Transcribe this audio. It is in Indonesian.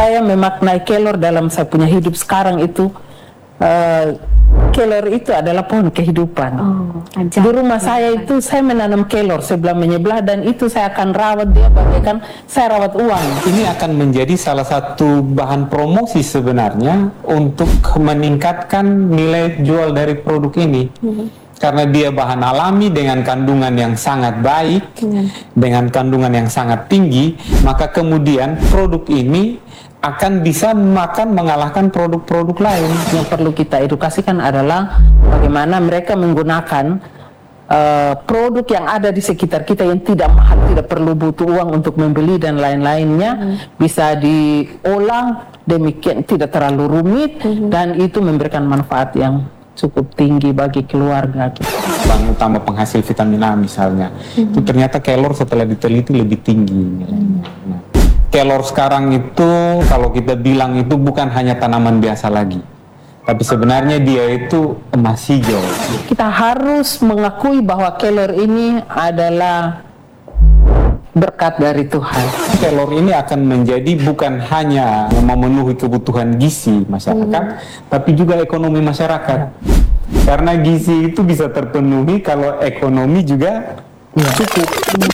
saya memaknai kelor dalam saya punya hidup sekarang itu, kelor itu adalah pohon kehidupan. Di rumah saya itu saya menanam kelor sebelah menyebelah, dan itu saya akan rawat dia bagaikan saya rawat uang. Ini akan menjadi salah satu bahan promosi sebenarnya untuk meningkatkan nilai jual dari produk ini. Karena dia bahan alami dengan kandungan yang sangat baik, dengan kandungan yang sangat tinggi, maka kemudian produk ini akan bisa mengalahkan produk-produk lain. Yang perlu kita edukasikan adalah bagaimana mereka menggunakan produk yang ada di sekitar kita yang tidak mahal, tidak perlu butuh uang untuk membeli dan lain-lainnya, bisa diolah demikian tidak terlalu rumit, dan itu memberikan manfaat yang cukup tinggi bagi keluarga. Bahan utama penghasil vitamin A misalnya, itu ternyata kelor setelah diteliti lebih tinggi nilainya. Nah, kelor sekarang itu kalau kita bilang itu bukan hanya tanaman biasa lagi, tapi sebenarnya dia itu emas hijau. Kita harus mengakui bahwa kelor ini adalah berkat dari Tuhan. Kelor ini akan menjadi bukan hanya memenuhi kebutuhan gizi masyarakat, tapi juga ekonomi masyarakat. Karena gizi itu bisa terpenuhi kalau ekonomi juga cukup.